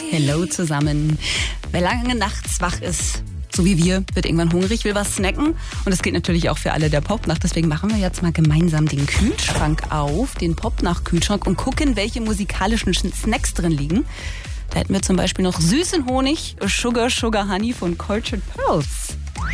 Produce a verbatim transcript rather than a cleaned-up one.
Hello zusammen. Wer lange nachts wach ist, so wie wir, wird irgendwann hungrig, will was snacken. Und das gilt natürlich auch für alle der Popnacht. Deswegen machen wir jetzt mal gemeinsam den Kühlschrank auf, den Popnacht-Kühlschrank, und gucken, welche musikalischen Snacks drin liegen. Da hätten wir zum Beispiel noch süßen Honig, Sugar Sugar Honey von Cultured Pearls.